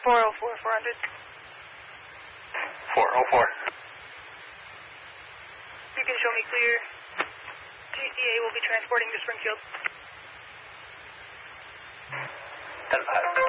404, 400. 404. You can show me clear. GCA will be transporting to Springfield. 10-5.